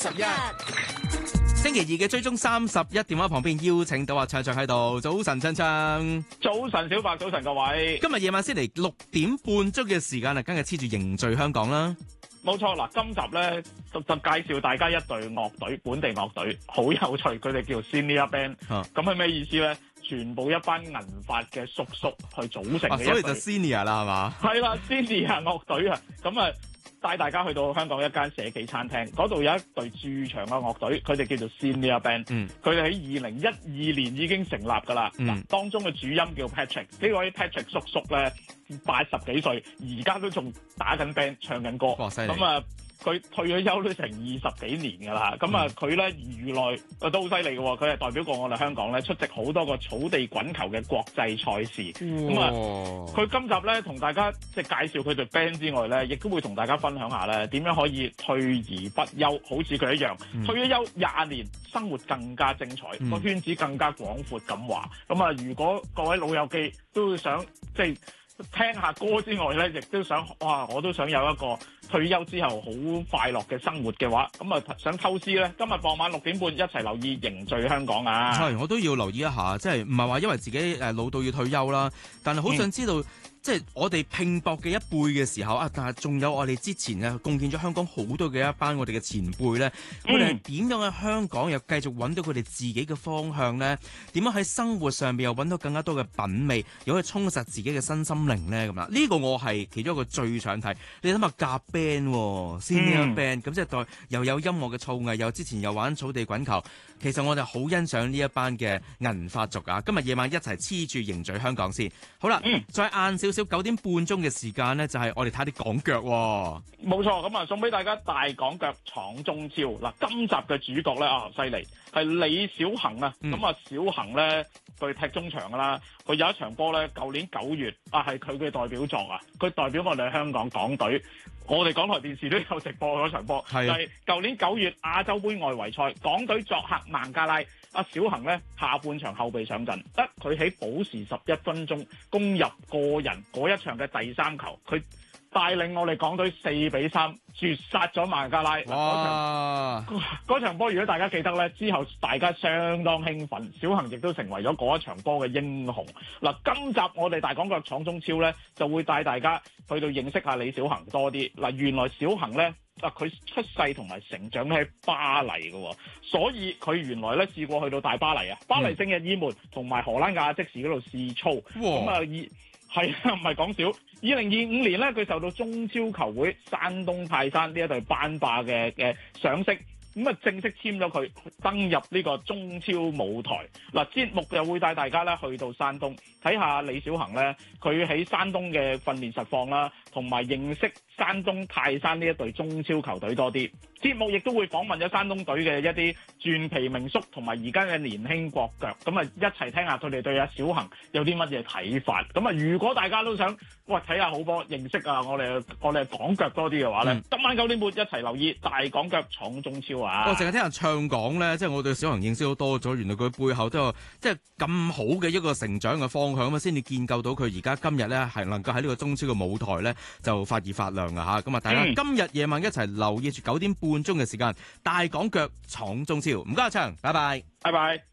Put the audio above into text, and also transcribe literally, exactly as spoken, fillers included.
十一星期二嘅追蹤三十一電話旁邊邀請到阿暢暢喺度。早晨，暢暢。 早晨，小白。早晨，各位。 今日夜晚先嚟六點半鐘嘅時間啊，梗係黐住凝聚香港啦。 冇錯嗱，今集咧就就介紹大家一隊樂隊，本地樂隊，好有趣。佢哋叫 Senior Band。咁係咩意思咧？全部一班銀髮嘅叔叔去組成嘅一隊。 所以就 Senior 啦，係嘛？ 係啦，Senior 樂隊啊，咁啊。帶大家去到香港一間社企餐廳，嗰度有一隊駐場嘅樂隊，佢哋叫做 Senior Band。嗯，佢哋喺二零一二年已經成立㗎啦。嗯，當中嘅主音叫 Patrick，呢位 Patrick 叔叔咧，八十幾歲，而家都仲打緊 band 唱緊歌。 哇，犀利！ 咁啊，佢退咗休都成二十幾年㗎啦。咁啊，佢咧原來都好犀利嘅喎，佢係代表過我哋香港咧出席好多個草地滾球嘅國際賽事。咁啊，佢今集咧同大家即係介紹佢隊 band 之外咧，亦都會同大家分享下咧點樣可以退而不休，好似佢一樣，嗯、退咗休廿年，生活更加精彩，個、嗯、圈子更加廣闊咁話。咁啊，如果各位老友記都想即係聽下歌之外咧，亦都想哇，我都想有一個退休之後好快樂嘅生活嘅話，咁啊想偷師咧，今日傍晚六點半一齊留意凝聚香港啊！ 係，我都要留意一下，即係唔係話因為自己誒老到要退休啦，但係好想知道。嗯即係我哋拼搏嘅一輩嘅時候啊，但係仲有我哋之前啊貢獻咗香港好多嘅一班我哋嘅前輩咧，佢哋係點樣喺香港又繼續揾到佢哋自己嘅方向咧？點樣喺生活上面又揾到更加多嘅品味，又可以充實自己嘅身心靈咧？咁啦，呢個我係其中一個最想睇。你諗下夾 band，Senior Band，咁即係代又有音樂嘅造詣，又之前又玩草地滾球。其實我哋好欣賞呢一班嘅銀髮族啊！今日夜晚一齊黐住凝聚香港先。好啦，嗯、再晏少少九點半鐘嘅時間咧，就係、是、我哋睇啲港腳喎。 冇錯，咁啊送俾大家大港腳闖中超嗱。今集嘅主角咧啊，犀利係李小恆啊！咁啊、嗯，小恆咧佢踢中場噶啦，佢有一場波咧，舊年九月啊，係佢嘅代表作啊，佢代表我哋香港港隊。我哋港台電視都有直播嗰場波，係就係舊年九月亞洲盃外圍賽，港隊作客孟加拉。阿小恆咧下半場後備上陣，得佢喺補時十一分鐘攻入個人嗰一場嘅第三球，佢帶領我哋港隊四比三絕殺咗孟加拉。哇！嗰場波如果大家記得咧，之後大家相當興奮，小恆亦都成為咗嗰一場波嘅英雄。嗱，今集我哋大港腳闖中超咧，就會帶大家去到認識下李小恆多啲。嗱，原來小恆咧。啊！佢出世同埋成長喺巴黎嘅，所以佢原來咧試過去到大巴黎啊，巴黎聖日耳門同埋荷蘭亞積士嗰度試操。咁啊，二係啊，唔係講笑。二零二五年咧，佢受到中超球會山東泰山呢一隊班霸嘅嘅賞識。咁啊，正式簽咗佢登入呢個中超舞台。嗱，節目又會帶大家咧去到山東睇下李小恆咧，佢喺山東嘅訓練實況啦，同埋認識山東泰山呢一隊中超球隊多啲。節目亦都會訪問咗山東隊嘅一啲傳奇名宿同埋而家嘅年輕國腳，咁啊一齊聽下佢哋對阿小恆有啲乜嘢睇法。咁啊，如果大家都想喂睇下好波，認識啊我哋我哋港腳多啲嘅話咧，嗯、今晚九點半一齊留意大港腳闖中超啊！ 我淨係聽人唱講咧，即係我對小恆認識都多咗，原來佢背後都有即係咁好嘅一個成長嘅方向咁啊，先至建構到佢而家今日咧係能夠喺呢個中超嘅舞台咧就發熱發亮啊嚇！咁啊，大家今日夜晚一齊留意住九點半鐘嘅時間，大港腳闖中超。唔該阿暢，拜拜， 拜拜。